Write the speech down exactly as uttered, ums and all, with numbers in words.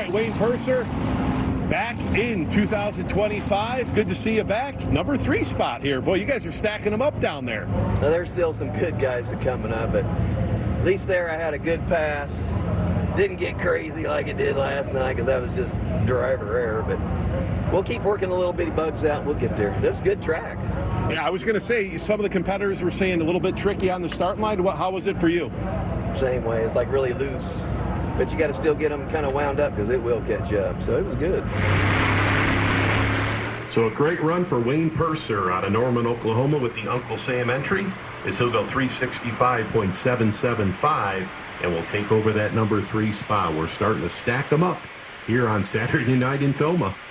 right, Wayne Purser, back in two thousand twenty-five. Good to see you back. Number three spot here. Boy, you guys are stacking them up down there. Now, there's still some good guys that coming up, but at least there I had a good pass. Didn't get crazy like it did last night because that was just driver error, but we'll keep working the little bitty bugs out and we'll get there. That was a good track. Yeah, I was going to say, some of the competitors were saying a little bit tricky on the start line. What, how was it for you? Same way. It's like really loose. But you got to still get them kind of wound up because it will catch up. So it was good. So a great run for Wayne Purser out of Norman, Oklahoma with the Uncle Sam entry. As he'll go three sixty-five point seven seven five and will take over that number three spot. We're starting to stack them up here on Saturday night in Tomah.